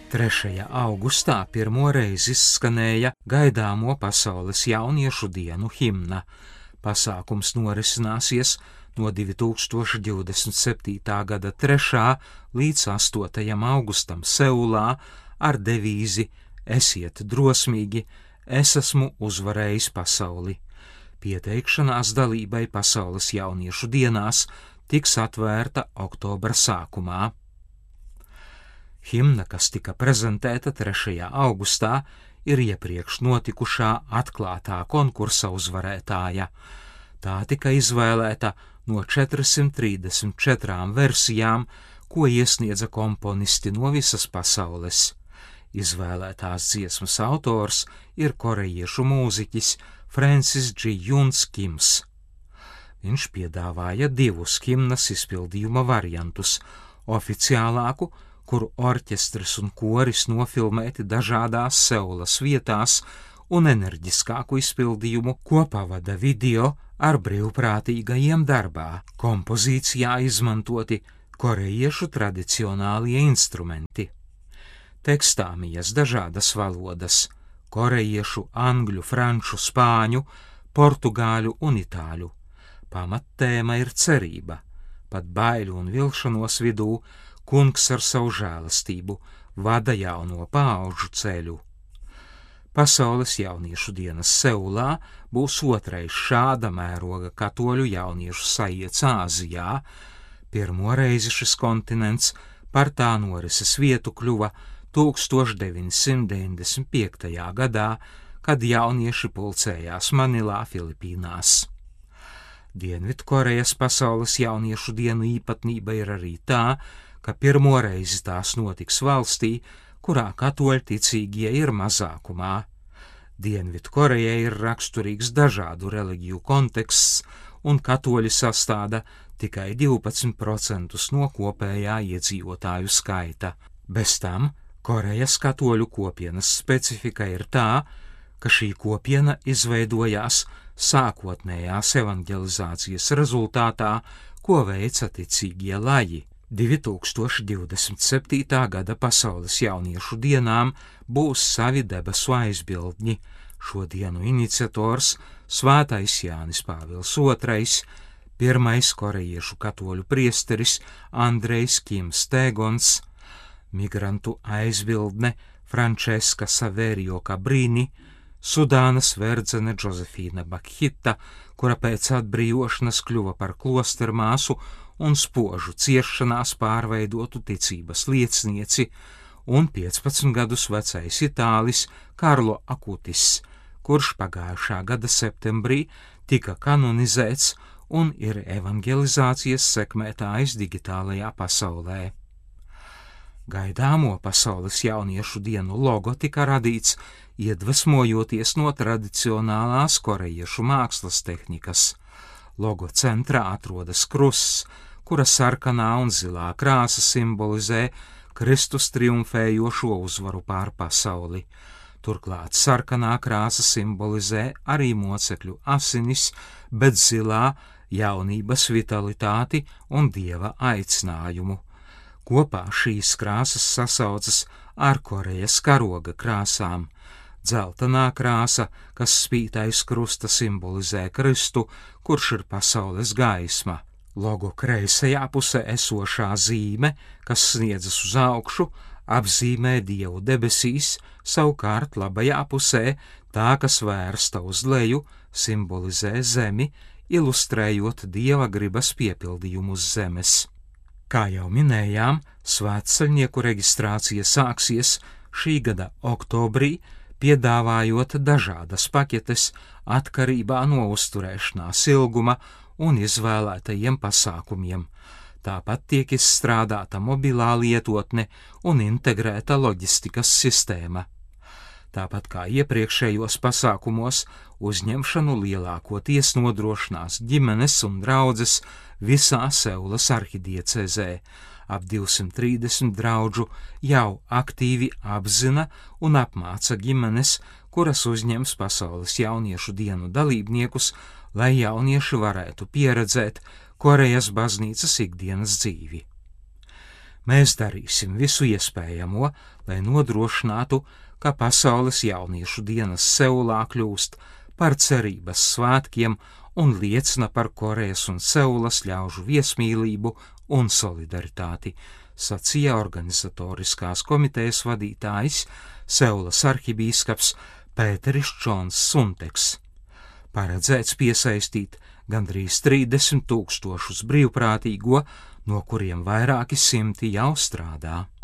3. augustā pirmo reizi izskanēja gaidāmo pasaules jauniešu dienu himna. Pasākums norisināsies no 2027. gada 3. līdz 8. augustam Seulā ar devīzi Esiet drosmīgi, es esmu uzvarējis pasauli. Pieteikšanās dalībai pasaules jauniešu dienās tiks atvērta oktobra sākumā. Himna, kas tika prezentēta 3. augustā, ir iepriekš notikušā atklātā konkursa uzvarētāja. Tā tika izvēlēta no 434 versijām, ko iesniedza komponisti no visas pasaules. Izvēlētās dziesmas autors ir korejiešu mūziķis Francis G. Juns Kims. Viņš piedāvāja divus himnas izpildījuma variantus - oficiālāku, kuru orķestris un koris nofilmēti dažādās Seulas vietās, un enerģiskāku izpildījumu, ko pavada video ar brīvprātīgajiem darbā. Kompozīcijā izmantoti korejiešu tradicionālie instrumenti. Tekstā mijas dažādas valodas - korejiešu, angļu, franču, spāņu, portugāļu un itāļu. Pamattēma ir cerība, pat baiļu un vilšanos vidū Kungs ar savu žēlastību vada jauno paaužu ceļu. Pasaules jauniešu dienas Seulā būs otrais šāda mēroga katoļu jauniešu sajiets Āzijā. Pirmo reizi šis kontinents par tā norises vietu kļuva 1995. gadā, kad jaunieši pulcējās Manilā, Filipīnās. Dienvidkorejas pasaules jauniešu dienu īpatnība ir arī tā, ka pirmo reizi tās notiks valstī, kurā katoļticīgie ir mazākumā. Dienvidkorejai ir raksturīgs dažādu reliģiju konteksts, un katoļi sastāda tikai 12% no kopējā iedzīvotāju skaita. Bez tam Korejas katoļu kopienas specifika ir tā, ka šī kopiena izveidojās sākotnējās evanģelizācijas rezultātā, ko veica ticīgie laji. 2027. gada pasaules jauniešu dienām būs savi debesu aizbildņi. Šodienu iniciators Svētais Jānis Pāvils II, pirmais korejiešu katoļu priesteris Andrejs Kims Tēgons, migrantu aizbildne Frančeska Savērio Kabrīni, Sudānas verdzene Džozefīna Bakhita, kura pēc atbrīvošanas kļuva par klostermāsu un spožu ciešanās pārveidotu ticības liecinieci, un 15 gadus vecais itālis Karlo Akutis, kurš pagājušā gada septembrī tika kanonizēts un ir evanģelizācijas sekmētājs digitālajā pasaulē. Gaidāmo pasaules jauniešu dienu logo tika radīts, iedvesmojoties no tradicionālās korejiešu mākslas tehnikas. Logo centrā atrodas krusts, kura sarkanā un zilā krāsa simbolizē Kristus triumfējošo uzvaru pār pasauli. Turklāt sarkanā krāsa simbolizē arī mocekļu asinis, bet zilā jaunības vitalitāti un Dieva aicinājumu. Kopā šīs krāsas sasaucas ar Korejas karoga krāsām. Dzeltenā krāsa, kas spīd aiz krusta, simbolizē Kristu, kurš ir pasaules gaisma. Logo kreisajā pusē esošā zīme, kas sniedzas uz augšu, apzīmē Dievu debesīs, savukārt labajā pusē tā, kas vērsta uz leju, simbolizē zemi, ilustrējot Dieva gribas piepildījumu uz zemes. Kā jau minējām, svētceļnieku reģistrācija sāksies šī gada oktobrī, piedāvājot dažādas paketes atkarībā no uzturēšanās ilguma un izvēlētajiem pasākumiem. Tāpat tiek izstrādāta mobilā lietotne un integrēta loģistikas sistēma. Tāpat kā iepriekšējos pasākumos, uzņemšanu lielākoties nodrošinās ģimenes un draudzes visā Seulas arhidiecēzē. Ap 230 draudžu jau aktīvi apzina un apmāca ģimenes, kuras uzņems pasaules jauniešu dienu dalībniekus, lai jaunieši varētu pieredzēt Korejas baznīcas ikdienas dzīvi. Mēs darīsim visu iespējamo, lai nodrošinātu, ka Pasaules jauniešu dienas Seulā kļūst par cerības svētkiem un liecina par Korejas un Seulas ļaužu viesmīlību un solidaritāti, sacīja organizatoriskās komitejas vadītājs Seulas arhibīskaps Pēteris Čons Sunteks. Paredzēts piesaistīt gandrīz 30 000 brīvprātīgo, no kuriem vairāki simti jau strādā.